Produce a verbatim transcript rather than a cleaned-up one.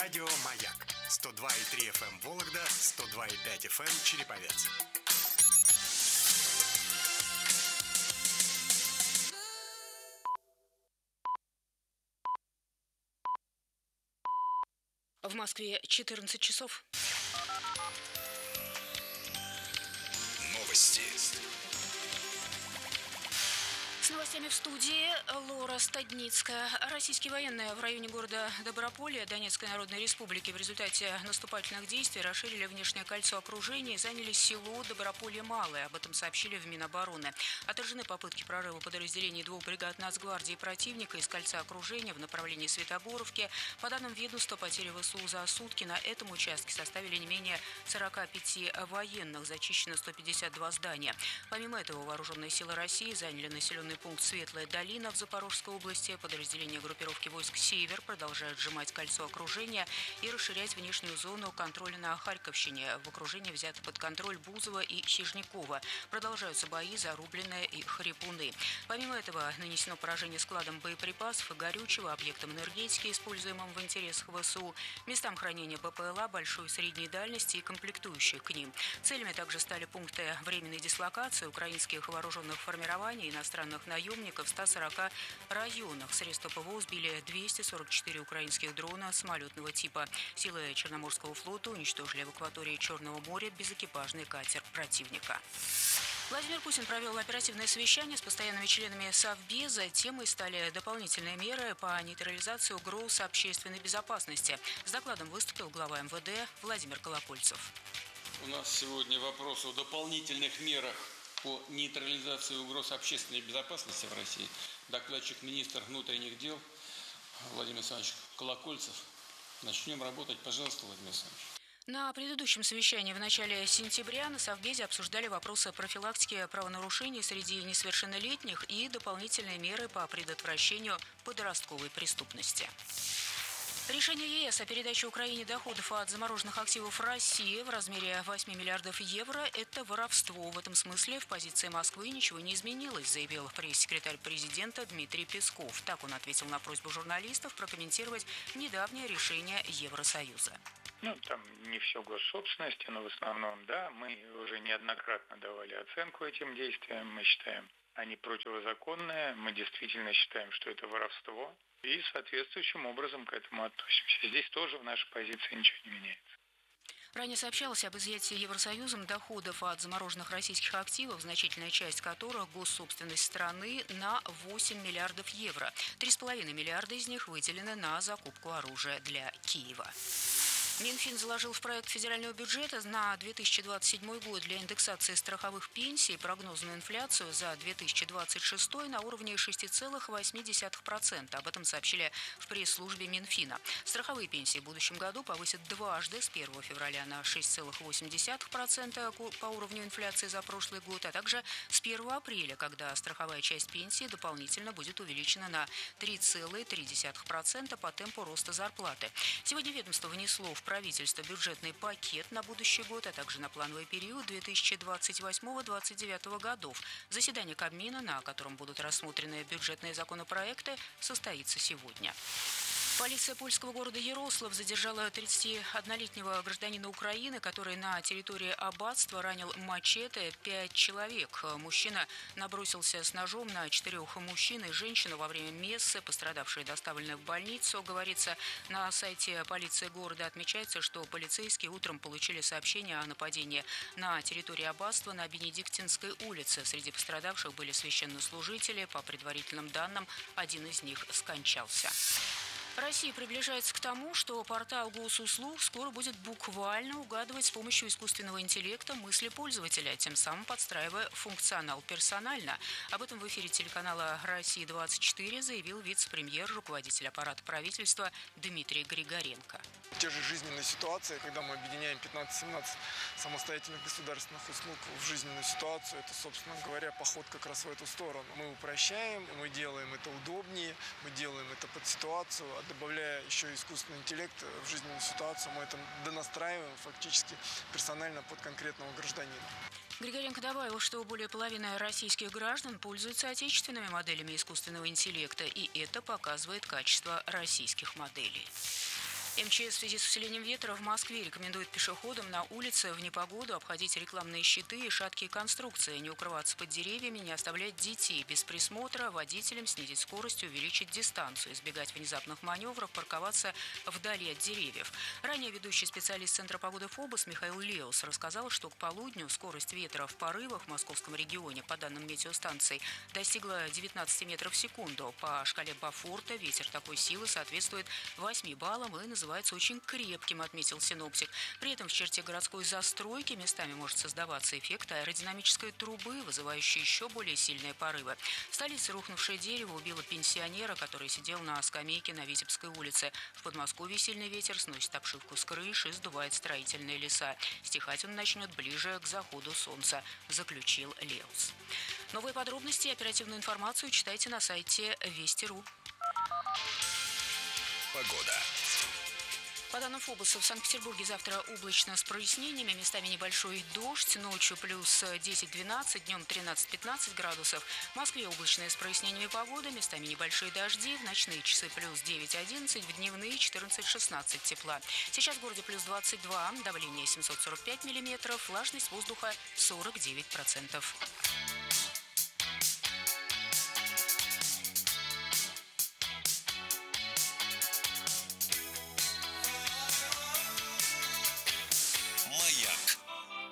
Радио «Маяк» сто два и три эф эм Вологда, сто два и пять эф эм Череповец. В Москве четырнадцать часов. Новости. С новостями в студии Лора Стадницкая. Российские военные в районе города Доброполя Донецкой Народной Республики в результате наступательных действий расширили внешнее кольцо окружения и заняли село Доброполье-Малое. Об этом сообщили в Минобороны. Отражены попытки прорыва подразделений двух бригад Нацгвардии противника из кольца окружения в направлении Светогоровки. По данным ведомства, потери ВСУ за сутки на этом участке составили не менее сорока пяти военных. Зачищено сто пятьдесят два здания. Помимо этого, вооруженные силы России заняли населенный пункт Светлая долина в Запорожской области. Подразделения группировки войск «Север» продолжают сжимать кольцо окружения и расширять внешнюю зону контроля на Харьковщине. В окружение взяты под контроль Бузова и Хижникова. Продолжаются бои за Рубленное и Хрипуны. Помимо этого, нанесено поражение складам боеприпасов и горючего, объектам энергетики, используемым в интересах ВСУ, местам хранения БПЛА большой и средней дальности и комплектующих к ним. Целями также стали пункты временной дислокации украинских вооруженных формирований, иностранных наемников в ста сорока районах. Средства ПВО сбили двести сорок четыре украинских дрона самолетного типа. Силы Черноморского флота уничтожили в акватории Черного моря безэкипажный катер противника. Владимир Путин провел оперативное совещание с постоянными членами Совбеза. Темой стали дополнительные меры по нейтрализации угроз общественной безопасности. С докладом выступил глава эм вэ дэ Владимир Колокольцев. У нас сегодня вопрос о дополнительных мерах по нейтрализации угроз общественной безопасности в России. Докладчик министр внутренних дел Владимир Александрович Колокольцев. Начнем работать. Пожалуйста, Владимир Александрович. На предыдущем совещании в начале сентября на Совбезе обсуждали вопросы профилактики правонарушений среди несовершеннолетних и дополнительные меры по предотвращению подростковой преступности. Решение ЕС о передаче Украине доходов от замороженных активов России в размере восьми миллиардов евро – это воровство. В этом смысле в позиции Москвы ничего не изменилось, заявил пресс-секретарь президента Дмитрий Песков. Так он ответил на просьбу журналистов прокомментировать недавнее решение Евросоюза. Ну, там не все госсобственности, но в основном, да, мы уже неоднократно давали оценку этим действиям. Мы считаем, они противозаконные. Мы действительно считаем, что это воровство. И соответствующим образом к этому относимся. Здесь тоже в нашей позиции ничего не меняется. Ранее сообщалось об изъятии Евросоюзом доходов от замороженных российских активов, значительная часть которых – госсобственность страны, на восемь миллиардов евро. три с половиной миллиарда из них выделены на закупку оружия для Киева. Минфин заложил в проект федерального бюджета на две тысячи двадцать седьмой год для индексации страховых пенсий прогнозную инфляцию за две тысячи двадцать шестой на уровне шесть целых восемь десятых процента. Об этом сообщили в пресс-службе Минфина. Страховые пенсии в будущем году повысят дважды с первого февраля на шесть целых восемь десятых процента по уровню инфляции за прошлый год, а также с первого апреля, когда страховая часть пенсии дополнительно будет увеличена на три целых три десятых процента по темпу роста зарплаты. Сегодня ведомство внесло в правительство бюджетный пакет на будущий год, а также на плановый период две тысячи двадцать восьмого — две тысячи двадцать девятого годов. Заседание Кабмина, на котором будут рассмотрены бюджетные законопроекты, состоится сегодня. Полиция польского города Ярослав задержала тридцатиоднолетнего гражданина Украины, который на территории аббатства ранил мачете пять человек. Мужчина набросился с ножом на четырех мужчин и женщину во время мессы. Пострадавшие доставлены в больницу. Говорится, на сайте полиции города отмечается, что полицейские утром получили сообщение о нападении на территории аббатства на Бенедиктинской улице. Среди пострадавших были священнослужители. По предварительным данным, один из них скончался. Россия приближается к тому, что портал госуслуг скоро будет буквально угадывать с помощью искусственного интеллекта мысли пользователя, тем самым подстраивая функционал персонально. Об этом в эфире телеканала «Россия двадцать четыре» заявил вице-премьер, руководитель аппарата правительства Дмитрий Григоренко. Те же жизненные ситуации, когда мы объединяем пятнадцать-семнадцать самостоятельных государственных услуг в жизненную ситуацию, это, собственно говоря, поход как раз в эту сторону. Мы упрощаем, мы делаем это удобнее, мы делаем это под ситуацию, а добавляя еще искусственный интеллект в жизненную ситуацию, мы это донастраиваем фактически персонально под конкретного гражданина. Григоренко добавил, что более половины российских граждан пользуются отечественными моделями искусственного интеллекта, и это показывает качество российских моделей. МЧС в связи с усилением ветра в Москве рекомендует пешеходам на улице в непогоду обходить рекламные щиты и шаткие конструкции, не укрываться под деревьями, не оставлять детей без присмотра, водителям снизить скорость, увеличить дистанцию, избегать внезапных маневров, парковаться вдали от деревьев. Ранее ведущий специалист Центра погоды ФОБОС Михаил Леус рассказал, что к полудню скорость ветра в порывах в московском регионе, по данным метеостанций, достигла девятнадцать метров в секунду. По шкале Бафорта ветер такой силы соответствует восьми баллам и называется очень крепким, отметил синоптик. При этом в черте городской застройки местами может создаваться эффект аэродинамической трубы, вызывающий еще более сильные порывы. В столице рухнувшее дерево убило пенсионера, который сидел на скамейке на Витебской улице. В Подмосковье сильный ветер сносит обшивку с крыши и сдувает строительные леса. Стихать он начнет ближе к заходу солнца, заключил Леус. Новые подробности и оперативную информацию читайте на сайте Вести точка ру. Погода. По данным ФОБОСа, в Санкт-Петербурге завтра облачно с прояснениями, местами небольшой дождь, ночью плюс десять-двенадцать, днем тринадцать-пятнадцать градусов. В Москве облачная с прояснениями погода, местами небольшие дожди, в ночные часы плюс девять-одиннадцать, в дневные четырнадцать-шестнадцать тепла. Сейчас в городе плюс двадцать два, давление семьсот сорок пять миллиметров, влажность воздуха сорок девять процентов.